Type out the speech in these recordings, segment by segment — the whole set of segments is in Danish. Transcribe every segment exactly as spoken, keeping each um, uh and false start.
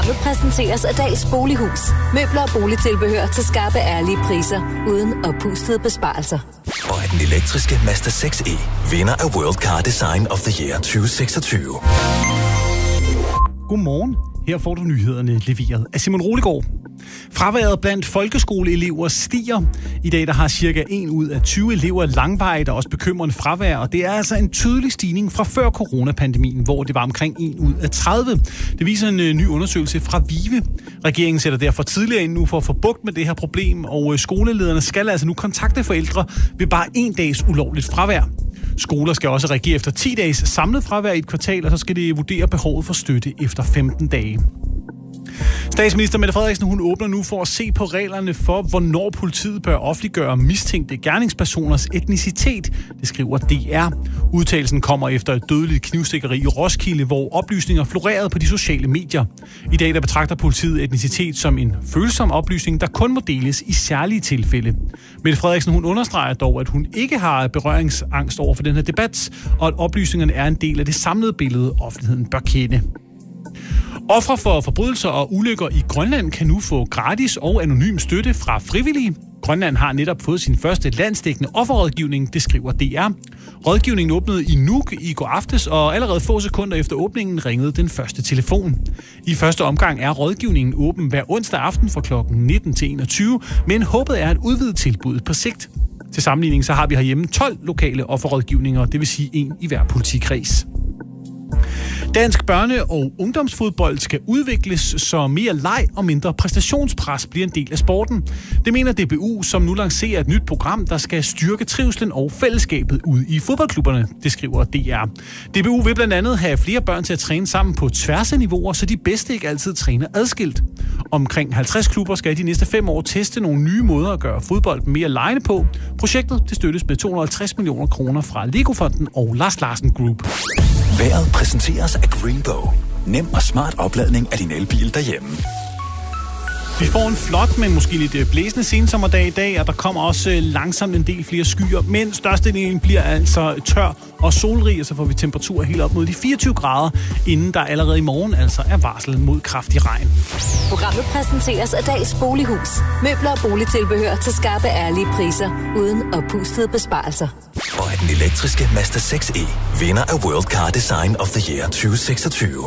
Programmet præsenteres af Dags Bolighus. Møbler og boligtilbehør til skarpe, ærlige priser, uden oppustede besparelser. Og at den elektriske Mazda seks e vinder af World Car Design of the Year tyve seksogtyve. Godmorgen. Her får du nyhederne leveret af Simon Roligård. Fraværet blandt folkeskoleelever stiger. I dag der har cirka en ud af tyve elever langvarigt og også bekymrende fravær, og det er altså en tydelig stigning fra før coronapandemien, hvor det var omkring en ud af tredive. Det viser en ny undersøgelse fra VIVE. Regeringen sætter derfor tidligere ind nu for at få bugt med det her problem, og skolelederne skal altså nu kontakte forældre ved bare en dags ulovligt fravær. Skoler skal også reagere efter ti dages samlet fravær i et kvartal, og så skal de vurdere behovet for støtte efter femten dage. Statsminister Mette Frederiksen hun åbner nu for at se på reglerne for, hvornår politiet bør offentliggøre mistænkte gerningspersoners etnicitet, det skriver D R. Udtalelsen kommer efter et dødeligt knivstikkeri i Roskilde, hvor oplysninger florerede på de sociale medier. I dag der betragter politiet etnicitet som en følsom oplysning, der kun må deles i særlige tilfælde. Mette Frederiksen hun understreger dog, at hun ikke har berøringsangst over for den her debat, og at oplysningerne er en del af det samlede billede, offentligheden bør kende. Ofre for forbrydelser og ulykker i Grønland kan nu få gratis og anonym støtte fra frivillige. Grønland har netop fået sin første landsdækkende offerrådgivning, det skriver D R. Rådgivningen åbnede i Nuuk i går aftes, og allerede få sekunder efter åbningen ringede den første telefon. I første omgang er rådgivningen åben hver onsdag aften fra klokken nitten til enogtyve, men håbet er at udvide tilbuddet på sigt. Til sammenligning så har vi herhjemme tolv lokale offerrådgivninger, det vil sige en i hver politikreds. Dansk børne- og ungdomsfodbold skal udvikles, så mere leg og mindre præstationspres bliver en del af sporten. Det mener D B U, som nu lancerer et nyt program, der skal styrke trivslen og fællesskabet ude i fodboldklubberne, det skriver D R. D B U vil blandt andet have flere børn til at træne sammen på tværs af niveauer, så de bedste ikke altid træner adskilt. Omkring halvtreds klubber skal de næste fem år teste nogle nye måder at gøre fodbold mere legende på. Projektet det støttes med to hundrede og halvtreds millioner kroner fra Lego-fonden og Lars Larsen Group. Vejret præsenteres af Greenbow. Nem og smart opladning af din elbil derhjemme. Vi får en flot, men måske lidt blæsende sensommerdag i dag, og der kommer også langsomt en del flere skyer, men størstedelen bliver altså tør og solrig, og så får vi temperaturer helt op mod de fireogtyve grader, inden der allerede i morgen altså er varslet mod kraftig regn. Programmet præsenteres af Dags Bolighus. Møbler og boligtilbehør til skarpe, ærlige priser, uden oppustede besparelser. Og at den elektriske Mazda seks e vinder af World Car Design of the Year tyve seksogtyve.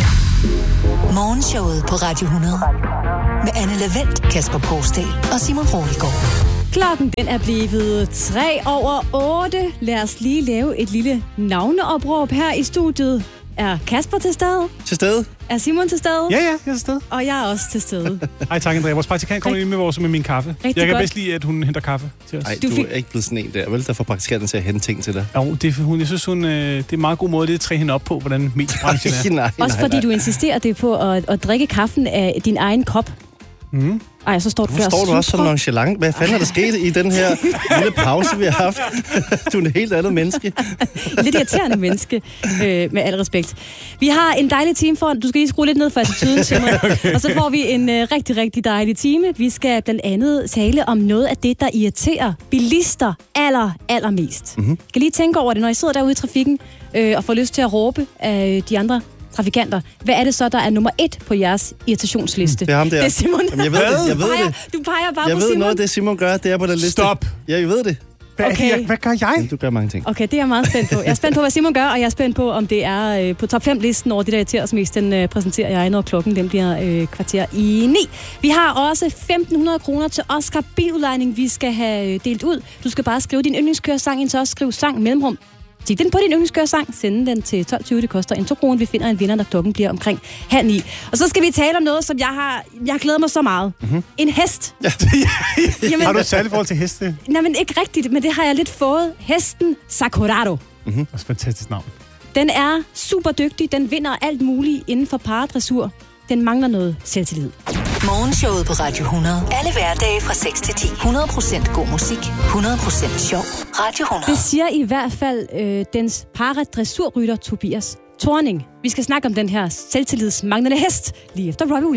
Morgenshowet på Radio hundrede med Anne Lavendt, Kasper Porsdal og Simon Roligård. Klokken den er blevet tre over otte. Lad os lige lave et lille navneopråb her i studiet. Er Kasper til stede? Til stede. Er Simon til stede? Ja, ja, jeg er til stede. Og jeg er også til stede. Hej, tak Andrea. Vores praktikant kommer ind med, vores, med min kaffe. Rigtig jeg kan godt. bedst lide, at hun henter kaffe til os. Nej, Du du, fik- er ikke blevet sådan en der, vel? Der får praktikanten til at hente ting til dig. Jo, det, er- hun, jeg synes, hun, øh, det er en meget god måde det at træne hende op på, hvordan mediebranchen er. nej, Også nej, fordi nej. du insisterer det på at, at drikke kaffen af din egen kop. Mm. Ej, så står du Hvorfor før står du også så super. nonchalant? Hvad fanden er der sket i den her lille pause, vi har haft? Du er et helt andet menneske. Lidt irriterende menneske, øh, med al respekt. Vi har en dejlig time foran. Du skal lige skrue lidt ned for attituden, Simon. Okay. Og så får vi en øh, rigtig, rigtig dejlig time. Vi skal blandt andet tale om noget af det, der irriterer bilister aller, allermest. Mm-hmm. Skal lige tænke over det, når I sidder derude i trafikken øh, og får lyst til at råbe af de andre trafikanter. Hvad er det så, der er nummer et på jeres irritationsliste? Det er ham der. Det er Simon. Jamen, jeg ved det, jeg ved peger, det. Du peger bare Jeg på ved Simon. noget af det, Simon gør, det er på den liste. Stop. Ja, jeg ved det. Hvad, Okay. jeg, hvad gør jeg? Men du gør mange ting. Okay, det er jeg meget spændt på. Jeg er spændt på, hvad Simon gør, og jeg er spændt på, om det er øh, på top fem-listen over det der irriterer os mest. Den øh, præsenterer jeg, når klokken den bliver øh, kvarter i ni. Vi har også femten hundrede kroner til Oscar Biludlejning, vi skal have øh, delt ud. Du skal bare skrive din yndlingskøresang ind til os. Skriv sang mellemrum. Stik den på din yndlingskøresang, send den til tolv tyve, det koster en to kroner. Vi finder en vinder, når klokken bliver omkring halv ni. Og så skal vi tale om noget, som jeg har, jeg har glædet mig så meget. Mm-hmm. En hest. Ja. Jamen, Har du et særligt forhold til heste? nej, men ikke rigtigt, men det har jeg lidt fået. Hesten Sakurado. Mm-hmm. Det er et fantastisk navn. Den er super dygtig. Den vinder alt muligt inden for paradressur. Den mangler noget selvtillid. Morgenshowet på Radio hundrede. Alle hverdage fra seks til ti. hundrede procent god musik. hundrede procent sjov. Radio hundrede. Det siger i hvert fald øh, dens paradressurrytter Tobias Thorning. Vi skal snakke om den her selvtillidsmanglende hest lige efter Robbie Williams.